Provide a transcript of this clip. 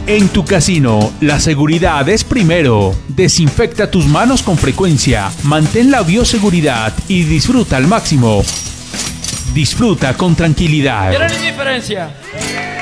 En tu casino, la seguridad es primero. Desinfecta tus manos con frecuencia, mantén la bioseguridad y disfruta al máximo. Disfruta con tranquilidad. ¿Tienen diferencia?